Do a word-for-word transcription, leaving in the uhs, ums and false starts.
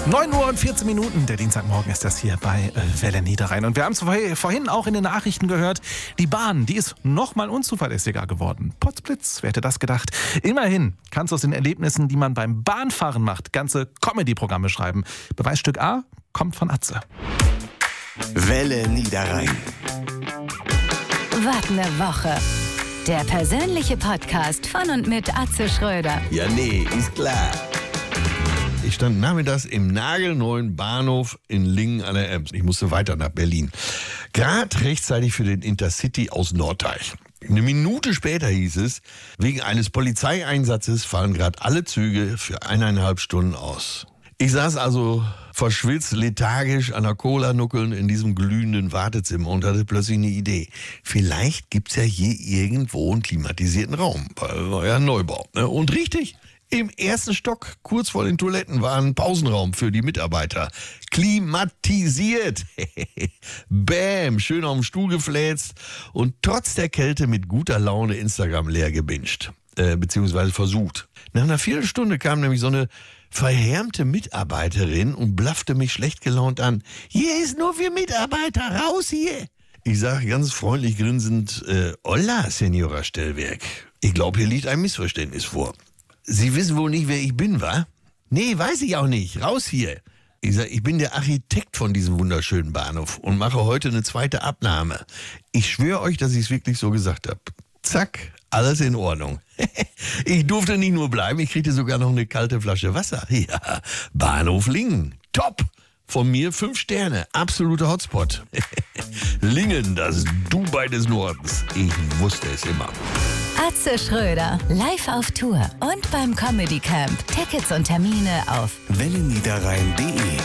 neun Uhr und vierzehn Minuten, der Dienstagmorgen ist das hier bei Welle Niederrhein. Und wir haben es vorhin auch in den Nachrichten gehört, die Bahn, die ist noch mal unzuverlässiger geworden. Potzblitz, wer hätte das gedacht? Immerhin kannst du aus den Erlebnissen, die man beim Bahnfahren macht, ganze Comedy-Programme schreiben. Beweisstück A kommt von Atze. Welle Niederrhein. Wart ne Woche. Der persönliche Podcast von und mit Atze Schröder. Ja, nee, ist klar. Ich stand nachmittags im nagelneuen Bahnhof in Lingen an der Ems. Ich musste weiter nach Berlin. Gerade rechtzeitig für den Intercity aus Norddeich. Eine Minute später hieß es, wegen eines Polizeieinsatzes fahren gerade alle Züge für eineinhalb Stunden aus. Ich saß also verschwitzt, lethargisch an der Cola-Nuckeln in diesem glühenden Wartezimmer und hatte plötzlich eine Idee. Vielleicht gibt's ja hier irgendwo einen klimatisierten Raum, weil war ja ein Neubau. Ne? Und richtig, im ersten Stock, kurz vor den Toiletten, war ein Pausenraum für die Mitarbeiter. Klimatisiert. Bäm, schön auf dem Stuhl gefläzt und trotz der Kälte mit guter Laune Instagram leer gebinged. Äh, beziehungsweise versucht. Nach einer Viertelstunde kam nämlich so eine verhärmte Mitarbeiterin und blaffte mich schlecht gelaunt an. Hier ist nur für Mitarbeiter, raus hier! Ich sag ganz freundlich grinsend, äh, hola, Senora Stellwerk. Ich glaube, hier liegt ein Missverständnis vor. Sie wissen wohl nicht, wer ich bin, wa? Nee, weiß ich auch nicht. Raus hier. Ich sag, ich bin der Architekt von diesem wunderschönen Bahnhof und mache heute eine zweite Abnahme. Ich schwöre euch, dass ich es wirklich so gesagt habe. Zack, alles in Ordnung. Ich durfte nicht nur bleiben, ich kriegte sogar noch eine kalte Flasche Wasser. Ja, Bahnhof Lingen. Top. Von mir fünf Sterne. Absoluter Hotspot. Lingen, das Dubai des Nordens. Ich wusste es immer. Atze Schröder, live auf Tour und beim Comedy Camp. Tickets und Termine auf welle niederrhein punkt de